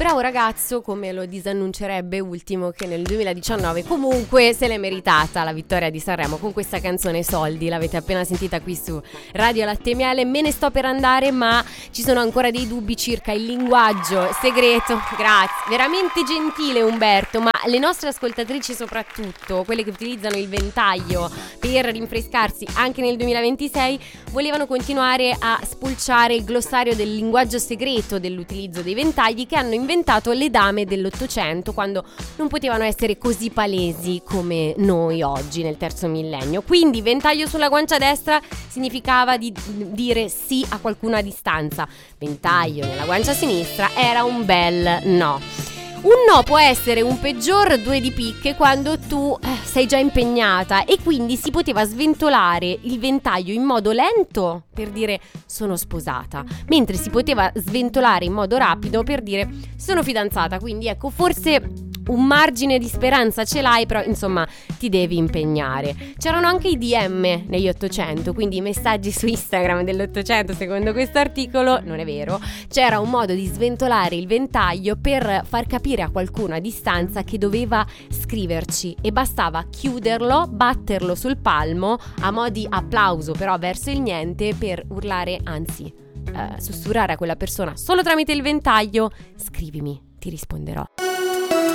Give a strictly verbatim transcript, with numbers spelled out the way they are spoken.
era un ragazzo, come lo disannuncerebbe Ultimo, che nel duemiladiciannove comunque se l'è meritata la vittoria di Sanremo con questa canzone Soldi. L'avete appena sentita qui su Radio Latte e Miele. Me ne sto per andare, ma ci sono ancora dei dubbi circa il linguaggio segreto. Grazie, veramente gentile Umberto, ma le nostre ascoltatrici, soprattutto quelle che utilizzano il ventaglio per rinfrescarsi anche nel duemilaventisei, volevano continuare a spulciare il glossario del linguaggio segreto dell'utilizzo dei ventagli che hanno inventato le dame dell'Ottocento, quando non potevano essere così palesi come noi oggi nel terzo millennio. Quindi ventaglio sulla guancia destra significava di dire sì a qualcuno a distanza, ventaglio nella guancia sinistra era un bel no. Un no può essere un peggior due di picche quando tu eh, sei già impegnata, e quindi si poteva sventolare il ventaglio in modo lento per dire sono sposata, mentre si poteva sventolare in modo rapido per dire sono fidanzata. Quindi ecco, forse un margine di speranza ce l'hai, però insomma ti devi impegnare. C'erano anche i D M negli Ottocento, quindi i messaggi su Instagram dell'Ottocento, secondo questo articolo. Non è vero, c'era un modo di sventolare il ventaglio per far capire a qualcuno a distanza che doveva scriverci, e bastava chiuderlo, batterlo sul palmo a mo' di applauso però verso il niente, per urlare, anzi eh, sussurrare a quella persona solo tramite il ventaglio: scrivimi, ti risponderò.